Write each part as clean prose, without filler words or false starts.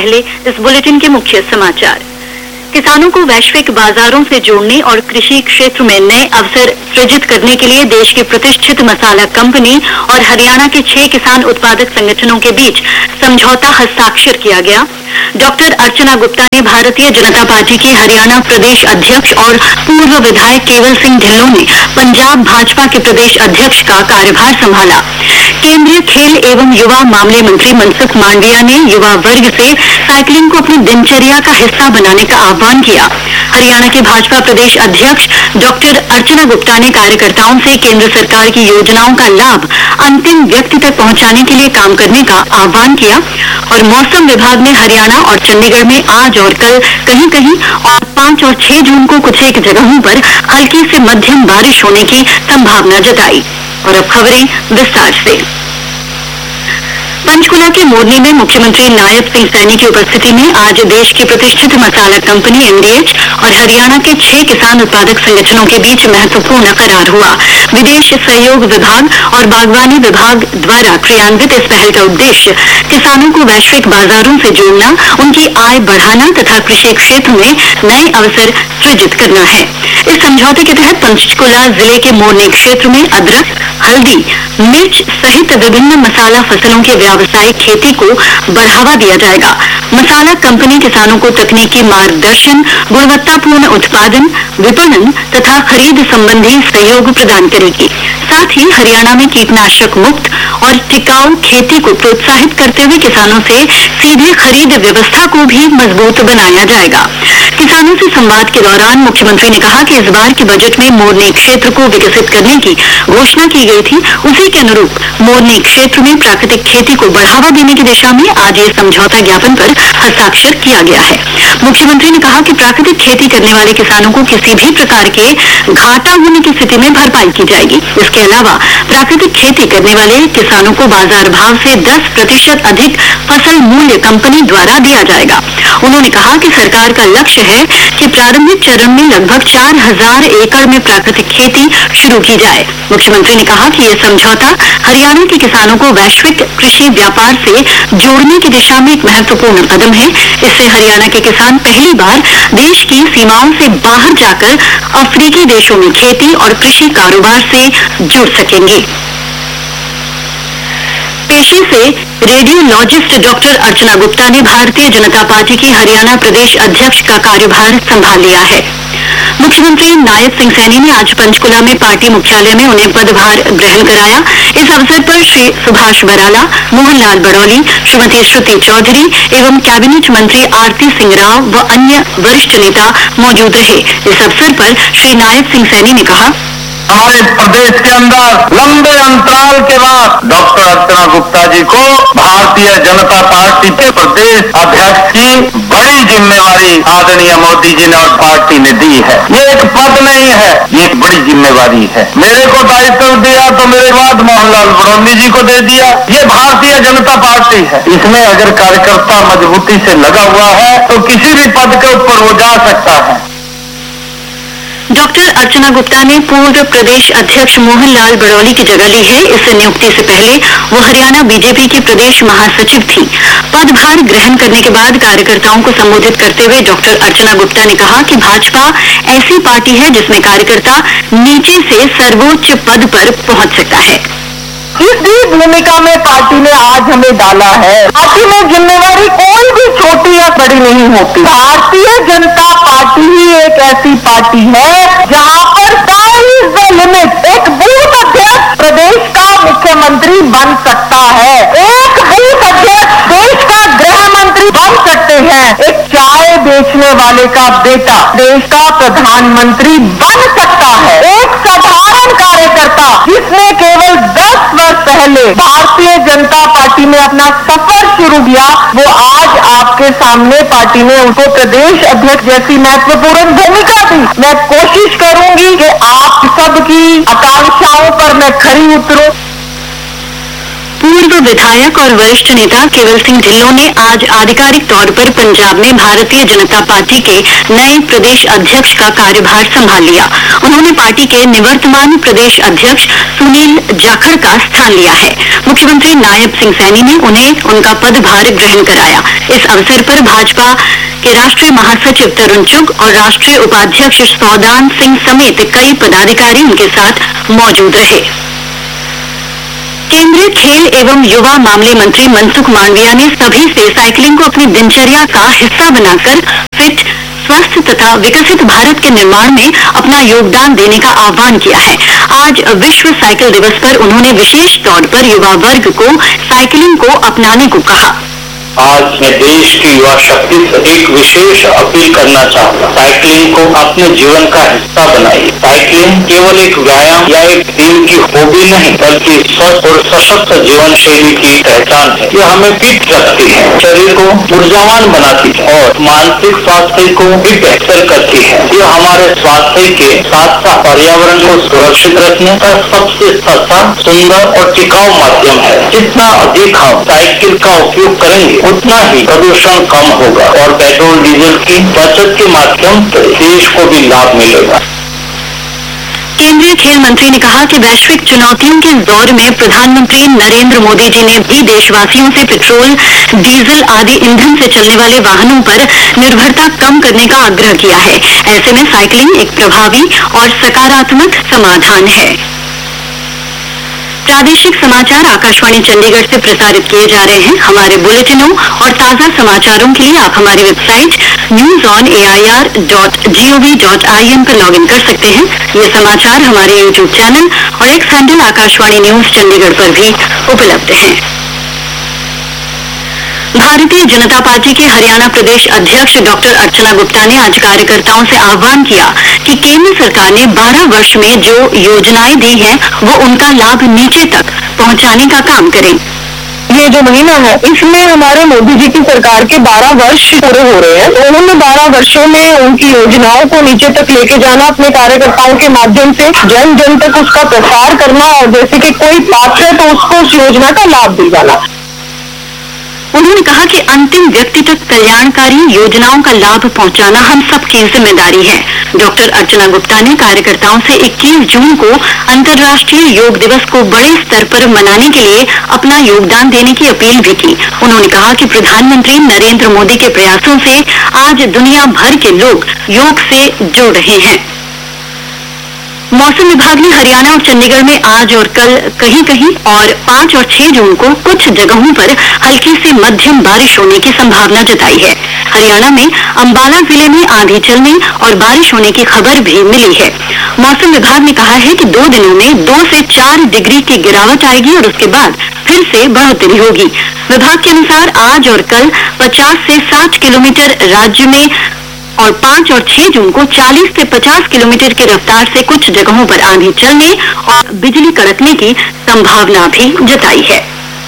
पहले इस बुलेटिन के मुख्य समाचार। किसानों को वैश्विक बाजारों से जोड़ने और कृषि क्षेत्र में नए अवसर सृजित करने के लिए देश की प्रतिष्ठित मसाला कंपनी और हरियाणा के 6 किसान उत्पादक संगठनों के बीच समझौता हस्ताक्षर किया गया। डॉक्टर अर्चना गुप्ता ने भारतीय जनता पार्टी के हरियाणा प्रदेश अध्यक्ष और पूर्व विधायक केवल सिंह ढिल्लों ने पंजाब भाजपा के प्रदेश अध्यक्ष का कार्यभार संभाला। केंद्रीय खेल एवं युवा मामले मंत्री मनसुख मांडविया ने युवा वर्ग से साइकिलिंग को अपनी दिनचर्या का हिस्सा बनाने का आह्वान किया। हरियाणा के भाजपा प्रदेश अध्यक्ष डॉक्टर अर्चना गुप्ता ने कार्यकर्ताओं से केंद्र सरकार की योजनाओं का लाभ अंतिम व्यक्ति तक पहुंचाने के लिए काम करने का आह्वान किया। और मौसम विभाग ने हरियाणा और चंडीगढ़ में आज और कल कहीं-कहीं और 5 और 6 जून को कुछ एक जगहों पर हल्की से मध्यम बारिश होने की संभावना जताई। और अब खबरें विस्तार से। पंचकुला के मोरनी में मुख्यमंत्री नायब सिंह सैनी की उपस्थिति में आज देश की प्रतिष्ठित मसाला कंपनी एनडीएच और हरियाणा के 6 किसान उत्पादक संगठनों के बीच महत्वपूर्ण करार हुआ। विदेश सहयोग विभाग और बागवानी विभाग द्वारा क्रियान्वित इस पहल का उद्देश्य किसानों को वैश्विक बाजारों से जोड़ना, उनकी आय बढ़ाना तथा कृषि क्षेत्र में नए अवसर सृजित करना है। इस समझौते के तहत पंचकुला जिले के मोरनी क्षेत्र में अदरक, हल्दी, मिर्च सहित विभिन्न मसाला फसलों के व्यावसायिक खेती को बढ़ावा दिया जाएगा। मसाला कंपनी किसानों को तकनीकी मार्गदर्शन, गुणवत्तापूर्ण उत्पादन, विपणन तथा खरीद संबंधी सहयोग प्रदान करेगी। साथ ही हरियाणा में कीटनाशक मुक्त और टिकाऊ खेती को प्रोत्साहित करते हुए किसानों से सीधे खरीद व्यवस्था को भी मजबूत बनाया जाएगा। किसानों से संवाद के दौरान मुख्यमंत्री ने कहा कि इस बार के बजट में मोरनी क्षेत्र को विकसित करने की घोषणा की गई थी। उसी के अनुरूप मोरनी क्षेत्र में प्राकृतिक खेती को बढ़ावा देने की दिशा में आज ये समझौता ज्ञापन पर हस्ताक्षर किया गया है। मुख्यमंत्री ने कहा कि प्राकृतिक खेती करने वाले किसानों को किसी भी प्रकार के घाटा होने की स्थिति में भरपाई की जाएगी। इसके अलावा प्राकृतिक खेती करने वाले किसानों को बाजार भाव से 10% अधिक फसल मूल्य कंपनी द्वारा दिया जाएगा। उन्होंने कहा कि सरकार का लक्ष्य है कि प्रारंभिक चरण में लगभग 4000 एकड़ में प्राकृतिक खेती शुरू की जाए। मुख्यमंत्री ने कहा कि यह समझौता हरियाणा के किसानों को वैश्विक कृषि व्यापार से जोड़ने की दिशा में एक महत्वपूर्ण कदम है। इससे हरियाणा के किसान पहली बार देश की सीमाओं से बाहर जाकर अफ्रीकी देशों में खेती और कृषि कारोबार से जुड़ सकेंगे। पेशे से रेडियोलॉजिस्ट डॉक्टर अर्चना गुप्ता ने भारतीय जनता पार्टी की हरियाणा प्रदेश अध्यक्ष का कार्यभार संभाल लिया है। मुख्यमंत्री नायब सिंह सैनी ने आज पंचकुला में पार्टी मुख्यालय में उन्हें पदभार ग्रहण कराया। इस अवसर पर श्री सुभाष बराला, मोहनलाल बड़ौली, श्रीमती श्रुति चौधरी एवं कैबिनेट मंत्री आरती सिंह राव व अन्य वरिष्ठ नेता मौजूद रहे। इस अवसर पर श्री नायब सिंह सैनी ने कहा, हमारे प्रदेश के अंदर लंबे अंतराल के बाद डॉक्टर अर्चना गुप्ता जी को भारतीय जनता पार्टी के प्रदेश अध्यक्ष की बड़ी जिम्मेवारी आदरणीय मोदी जी ने और पार्टी ने दी है। ये एक पद नहीं है, ये एक बड़ी जिम्मेवारी है। मेरे को दायित्व दिया तो मेरे बाद मोहनलाल बड़ौली जी को दे दिया। ये भारतीय जनता पार्टी है, इसमें अगर कार्यकर्ता मजबूती से लगा हुआ है तो किसी भी पद के ऊपर वो जा सकता है। डॉक्टर अर्चना गुप्ता ने पूर्व प्रदेश अध्यक्ष मोहनलाल बड़ौली की जगह ली है। इस नियुक्ति से पहले वो हरियाणा बीजेपी की प्रदेश महासचिव थी। पदभार ग्रहण करने के बाद कार्यकर्ताओं को संबोधित करते हुए डॉक्टर अर्चना गुप्ता ने कहा कि भाजपा ऐसी पार्टी है जिसमें कार्यकर्ता नीचे से सर्वोच्च पद पर पहुंच सकता है। इस भूमिका में पार्टी ने आज हमें डाला है। पार्टी में जिम्मेवारी कोई भी छोटी या बड़ी नहीं होती। भारतीय जनता पार्टी ही एक ऐसी पार्टी है जहां पर लिमिट एक बूथ अध्यक्ष प्रदेश का मुख्यमंत्री बन सकता है, एक बूथ अध्यक्ष देश का गृह मंत्री बन सकते हैं, एक चाय बेचने वाले का बेटा देश का प्रधानमंत्री बन सकता है, एक साधारण कार्यकर्ता जिसने केवल 10 वर्ष पहले भारतीय जनता पार्टी में अपना सफर शुरू किया, वो आज आपके सामने पार्टी ने उनको प्रदेश अध्यक्ष जैसी महत्वपूर्ण भूमिका दी। मैं कोशिश करूंगी कि आप सबकी आकांक्षाओं पर मैं खरी उतरूं। पूर्व विधायक और वरिष्ठ नेता केवल सिंह ढिल्लों ने आज आधिकारिक तौर पर पंजाब में भारतीय जनता पार्टी के नए प्रदेश अध्यक्ष का कार्यभार संभाल लिया। उन्होंने पार्टी के निवर्तमान प्रदेश अध्यक्ष सुनील जाखड़ का स्थान लिया है। मुख्यमंत्री नायब सिंह सैनी ने उन्हें उनका पदभार ग्रहण कराया। इस अवसर पर भाजपा के राष्ट्रीय महासचिव तरुण चुग और राष्ट्रीय उपाध्यक्ष सौदान सिंह समेत कई पदाधिकारी उनके साथ मौजूद रहे। केंद्रीय खेल एवं युवा मामले मंत्री मनसुख मांडविया ने सभी से साइकिलिंग को अपनी दिनचर्या का हिस्सा बनाकर फिट, स्वस्थ तथा विकसित भारत के निर्माण में अपना योगदान देने का आह्वान किया है। आज विश्व साइकिल दिवस पर उन्होंने विशेष तौर पर युवा वर्ग को साइकिलिंग को अपनाने को कहा। आज मैं देश की युवा शक्ति से एक विशेष अपील करना चाहता हूँ। साइकिलिंग को अपने जीवन का हिस्सा बनाइए। साइकिलिंग केवल एक व्यायाम या एक दिन की हॉबी नहीं, बल्कि स्वस्थ और सशक्त जीवन शैली की पहचान है। यह हमें फिट रखती है, शरीर को ऊर्जावान बनाती है और मानसिक स्वास्थ्य को भी बेहतर करती है। यह हमारे स्वास्थ्य के साथ साथ पर्यावरण को सुरक्षित रखने का सबसे सस्ता, सुंदर और टिकाऊ माध्यम है। जितना अधिक हम साइकिल का उपयोग करेंगे उतना ही प्रदूषण कम होगा और पेट्रोल डीजल की बचत के माध्यम से देश को भी लाभ मिलेगा। केंद्रीय खेल मंत्री ने कहा कि वैश्विक चुनौतियों के दौर में प्रधानमंत्री नरेंद्र मोदी जी ने भी देशवासियों से पेट्रोल, डीजल आदि ईंधन से चलने वाले वाहनों पर निर्भरता कम करने का आग्रह किया है। ऐसे में साइकिलिंग एक प्रभावी और सकारात्मक समाधान है। प्रादेशिक समाचार आकाशवाणी चंडीगढ़ से प्रसारित किए जा रहे हैं। हमारे बुलेटिनों और ताजा समाचारों के लिए आप हमारी वेबसाइट news.air.gov.in पर लॉगिन कर सकते हैं। ये समाचार हमारे यूट्यूब चैनल और x handle Akashvani news Chandigarh पर भी उपलब्ध हैं। भारतीय जनता पार्टी के हरियाणा प्रदेश अध्यक्ष डॉक्टर अर्चना गुप्ता ने आज कार्यकर्ताओं से आह्वान किया कि केंद्र सरकार ने 12 वर्ष में जो योजनाएं दी हैं वो उनका लाभ नीचे तक पहुंचाने का काम करें। ये जो महीना है इसमें हमारे मोदी जी की सरकार के 12 वर्ष पूरे हो रहे हैं। उन्होंने 12 वर्षों में उनकी योजनाओं को नीचे तक लेके जाना, अपने कार्यकर्ताओं के माध्यम से जन जन तक उसका प्रसार करना और जैसे कि कोई पात्र है तो उसको उस योजना का लाभ दिलाना। उन्होंने कहा कि अंतिम व्यक्ति तक कल्याणकारी योजनाओं का लाभ पहुंचाना हम सबकी जिम्मेदारी है। डॉक्टर अर्चना गुप्ता ने कार्यकर्ताओं से 21 जून को अंतर्राष्ट्रीय योग दिवस को बड़े स्तर पर मनाने के लिए अपना योगदान देने की अपील भी की। उन्होंने कहा कि प्रधानमंत्री नरेंद्र मोदी के प्रयासों से आज दुनिया भर के लोग योग से जुड़ रहे हैं। मौसम विभाग ने हरियाणा और चंडीगढ़ में आज और कल कहीं कहीं और 5 और 6 जून को कुछ जगहों पर हल्की से मध्यम बारिश होने की संभावना जताई है। हरियाणा में अंबाला जिले में आंधी चलने और बारिश होने की खबर भी मिली है। मौसम विभाग ने कहा है कि 2 दिनों में 2 से 4 डिग्री की गिरावट आएगी और उसके बाद फिर से बढ़ोतरी होगी। विभाग के अनुसार आज और कल 50 से 60 किलोमीटर राज्य में और 5 और 6 जून को 40 से 50 किलोमीटर की रफ्तार से कुछ जगहों पर आंधी चलने और बिजली कड़कने की संभावना भी जताई है।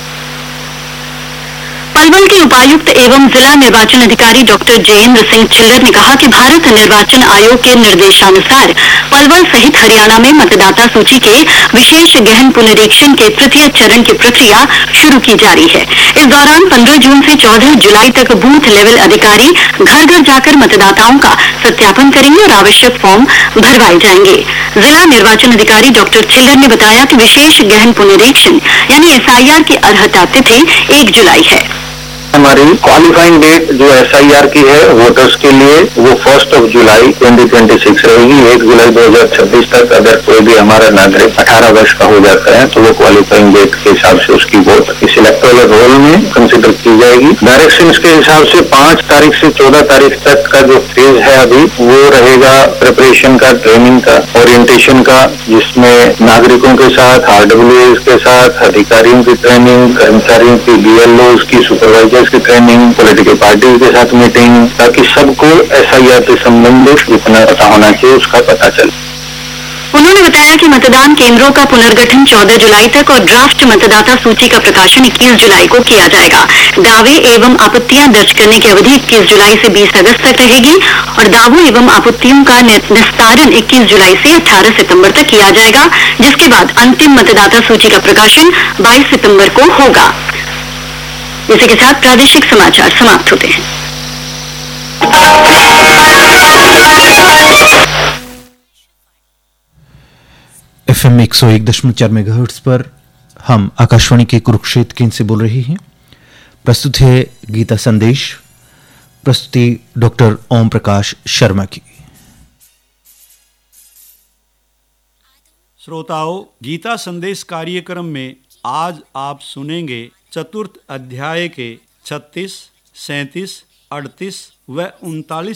पलवल के उपायुक्त एवं जिला निर्वाचन अधिकारी डॉक्टर जयेंद्र सिंह चिल्लर ने कहा कि भारत निर्वाचन आयोग के निर्देशानुसार पलवल सहित हरियाणा में मतदाता सूची के विशेष गहन पुनरीक्षण के तृतीय चरण की प्रक्रिया शुरू की जा रही है। इस दौरान 15 जून से 14 जुलाई तक बूथ लेवल अधिकारी घर घर जाकर मतदाताओं का सत्यापन करेंगे और आवश्यक फॉर्म भरवाए जाएंगे। जिला निर्वाचन अधिकारी डॉक्टर चिल्लर ने बताया कि विशेष गहन पुनरीक्षण यानी SIR की अर्हता तिथि 1 जुलाई है। हमारी क्वालिफाइंग डेट जो SIR की है वोटर्स के लिए वो 1 जुलाई 2026 रहेगी। 1 जुलाई 2026 तक अगर कोई भी हमारा नागरिक 18 वर्ष का हो जाता है तो वो क्वालिफाइंग डेट के हिसाब से उसकी वोट इस इलेक्टोरल रोल में कंसिडर की जाएगी। डायरेक्शंस के हिसाब से 5 तारीख से 14 तारीख तक का जो फेज है अभी वो रहेगा प्रिपरेशन का, ट्रेनिंग का, ओरिएंटेशन का, जिसमें नागरिकों के साथ, RWAs के साथ, अधिकारियों की ट्रेनिंग, कर्मचारियों की, BLOs की, सुपरवाइजर की ट्रेनिंग, पॉलिटिकल पार्टी के साथ मीटिंग, ताकि सबको SIR से संबंधित जितना पता होना चाहिए उसका पता चले। उन्होंने बताया कि मतदान केंद्रों का पुनर्गठन 14 जुलाई तक और ड्राफ्ट मतदाता सूची का प्रकाशन 21 जुलाई को किया जाएगा। दावे एवं आपत्तियां दर्ज करने की अवधि 21 जुलाई से 20 अगस्त तक रहेगी और दावों एवं आपत्तियों का निस्तारण 21 जुलाई से 18 सितंबर तक किया जाएगा, जिसके बाद अंतिम मतदाता सूची का प्रकाशन 22 सितंबर को होगा। इसी के साथ प्रादेशिक समाचार समाप्त होते हैं। FM 101.4 मेगाहर्ट्ज पर हम आकाशवाणी के कुरुक्षेत्र केंद्र से बोल रहे हैं। प्रस्तुत है गीता संदेश, प्रस्तुति डॉक्टर ओम प्रकाश शर्मा की। श्रोताओं, गीता संदेश कार्यक्रम में आज आप सुनेंगे चतुर्थ अध्याय के 36, 37, 38 व 39